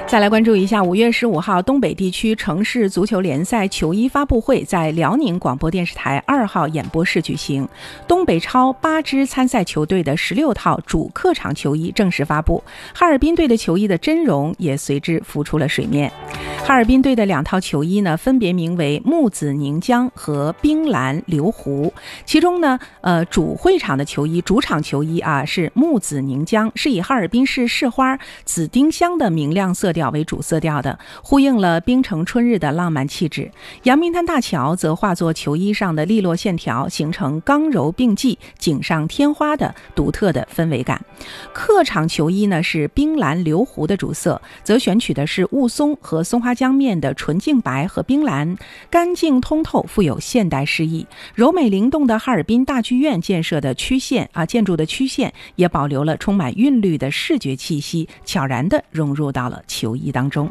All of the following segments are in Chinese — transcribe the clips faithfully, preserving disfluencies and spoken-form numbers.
再来关注一下，五月十五号，东北地区城市足球联赛球衣发布会在辽宁广播电视台二号演播室举行。东北超八支参赛球队的十六套主客场球衣正式发布，哈尔滨队的球衣的真容也随之浮出了水面。哈尔滨队的两套球衣呢，分别名为木子宁江和冰蓝流湖。其中呢，呃，主会场的球衣，主场球衣啊是木子宁江，是以哈尔滨市市花紫丁香的明亮色调为主色调的，呼应了冰城春日的浪漫气质。阳明滩大桥则化作球衣上的利落线条，形成刚柔并济、锦上添花的独特的氛围感。客场球衣呢是冰蓝流湖的主色，则选取的是雾凇和松花江面的纯净白和冰蓝，干净通透，富有现代诗意。柔美灵动的哈尔滨大剧院建设的曲线啊，建筑的曲线也保留了充满韵律的视觉气息，悄然地融入到了球衣当中。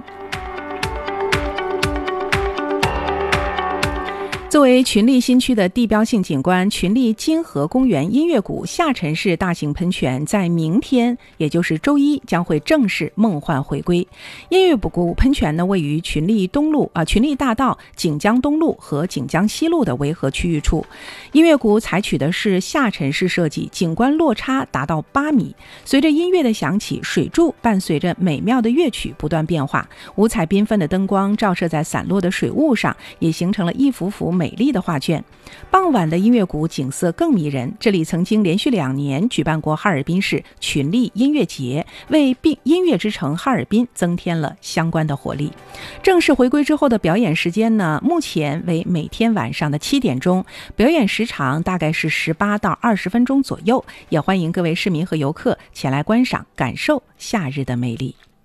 作为群力新区的地标性景观，群力金河公园音乐谷下沉式大型喷泉在明天，也就是周一将会正式梦幻回归。音乐谷喷泉呢，位于群力东路啊、群力大道、锦江东路和锦江西路的围合区域处。音乐谷采取的是下沉式设计，景观落差达到八米。随着音乐的响起，水柱伴随着美妙的乐曲不断变化，五彩缤纷的灯光照射在散落的水雾上，也形成了一幅幅美丽的画卷。傍晚的音乐谷景色更迷人，这里曾经连续两年举办过哈尔滨市群力音乐节，为音乐之城哈尔滨增添了相关的活力。正式回归之后的表演时间呢，目前为每天晚上的七点钟，表演时长大概是十八到二十分钟左右，也欢迎各位市民和游客前来观赏，感受夏日的美丽。